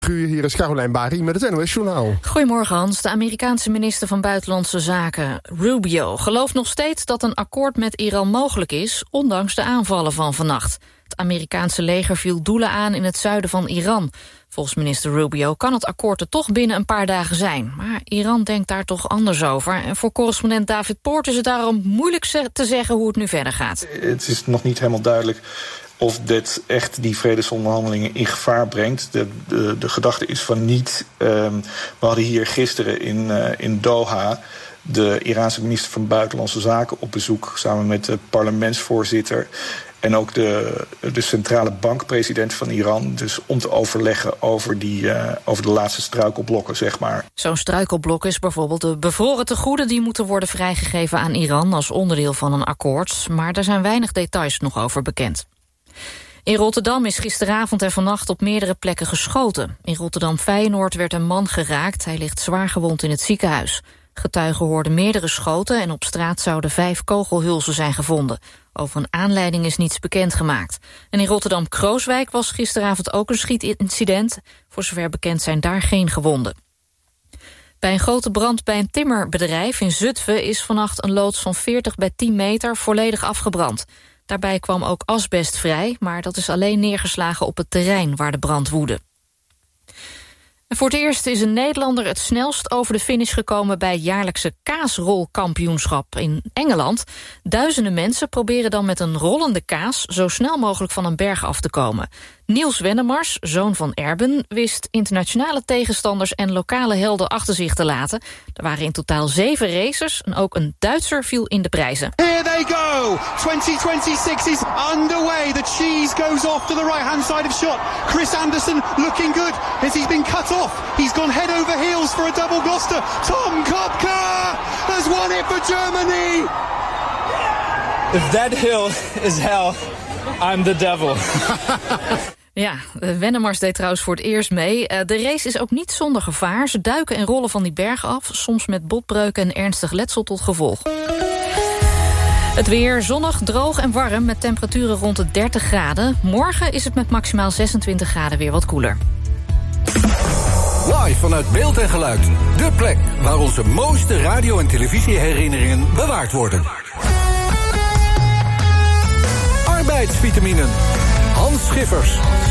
uur. Hier is Caroline Bari met het NOS Journaal. Goedemorgen Hans. De Amerikaanse minister van Buitenlandse Zaken, Rubio, gelooft nog steeds dat een akkoord met Iran mogelijk is, ondanks de aanvallen van vannacht. Het Amerikaanse leger viel doelen aan in het zuiden van Iran. Volgens minister Rubio kan het akkoord er toch binnen een paar dagen zijn. Maar Iran denkt daar toch anders over. En voor correspondent David Poort is het daarom moeilijk te zeggen hoe het nu verder gaat. Het is nog niet helemaal duidelijk of dit echt die vredesonderhandelingen in gevaar brengt. De gedachte is van niet. We hadden hier gisteren in Doha de Iraanse minister van Buitenlandse Zaken op bezoek, samen met de parlementsvoorzitter en ook de centrale bankpresident van Iran, dus om te overleggen over de laatste struikelblokken, zeg maar. Zo'n struikelblok is bijvoorbeeld de bevroren tegoeden die moeten worden vrijgegeven aan Iran als onderdeel van een akkoord, maar er zijn weinig details nog over bekend. In Rotterdam is gisteravond en vannacht op meerdere plekken geschoten. In Rotterdam-Feyenoord werd een man geraakt. Hij ligt zwaar gewond in het ziekenhuis. Getuigen hoorden meerdere schoten en op straat zouden 5 kogelhulzen zijn gevonden. Over een aanleiding is niets bekendgemaakt. En in Rotterdam-Krooswijk was gisteravond ook een schietincident. Voor zover bekend zijn daar geen gewonden. Bij een grote brand bij een timmerbedrijf in Zutphen is vannacht een loods van 40 bij 10 meter volledig afgebrand. Daarbij kwam ook asbest vrij, maar dat is alleen neergeslagen op het terrein waar de brand woedde. En voor het eerst is een Nederlander het snelst over de finish gekomen bij het jaarlijkse kaasrolkampioenschap in Engeland. Duizenden mensen proberen dan met een rollende kaas zo snel mogelijk van een berg af te komen. Niels Wennemars, zoon van Erben, wist internationale tegenstanders en lokale helden achter zich te laten. Er waren in totaal 7 racers en ook een Duitser viel in de prijzen. Here they go! 2026 is underway. The cheese goes off to the right-hand side of shot. Chris Anderson looking good as he's been cut off. He's gone head over heels for a double Gloucester. Tom Kopka has won it for Germany! If that hill is hell, I'm the devil. Ja, Wennemars deed trouwens voor het eerst mee. De race is ook niet zonder gevaar. Ze duiken en rollen van die berg af, soms met botbreuken en ernstig letsel tot gevolg. Het weer zonnig, droog en warm met temperaturen rond de 30 graden. Morgen is het met maximaal 26 graden weer wat koeler. Live vanuit Beeld en Geluid. De plek waar onze mooiste radio- en televisieherinneringen bewaard worden. Arbeidsvitaminen. Hans Schiffers.